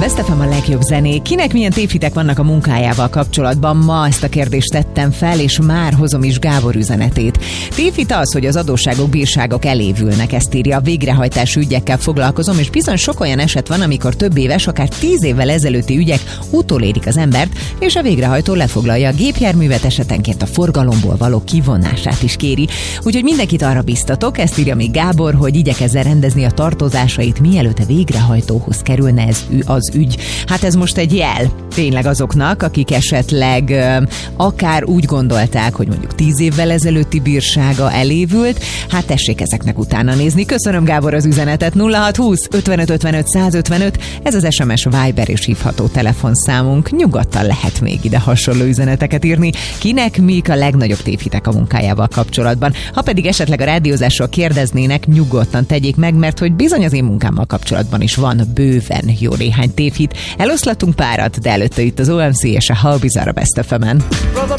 Best FM a legjobb zenék. Kinek milyen tévhitek vannak a munkájával kapcsolatban? Ma ezt a kérdést tettem fel, és már hozom is Gábor üzenetét. Tévhit az, hogy az adósságok, bírságok elévülnek, ezt írja. A végrehajtási ügyekkel foglalkozom, és bizony sok olyan eset van, amikor több éves, akár 10 évvel ezelőtti ügyek utolérik az embert, és a végrehajtó lefoglalja a gépjárművet, esetenként a forgalomból való kivonását is kéri. Úgyhogy mindenkit arra biztatok, ezt írja még Gábor, hogy igyekezzen rendezni a tartozásait, mielőtt a végrehajtóhoz kerülne ez az ügy. Hát ez most egy jel tényleg azoknak, akik esetleg akár úgy gondolták, hogy mondjuk 10 évvel ezelőtti bírsága elévült, hát tessék ezeknek utána nézni. Köszönöm, Gábor, az üzenetet. 0620 55 55 155, ez az SMS, Viber és hívható telefonszámunk. Nyugodtan lehet még ide hasonló üzeneteket írni. Kinek mik a legnagyobb tévhitek a munkájával kapcsolatban? Ha pedig esetleg a rádiózásról kérdeznének, nyugodtan tegyék meg, mert hogy bizony az én munkámmal kapcsolatban is van bőven jó néhány tévhit. Eloszlatunk párat, de előtte itt az OMC és a How Bizarre a Best FM-en.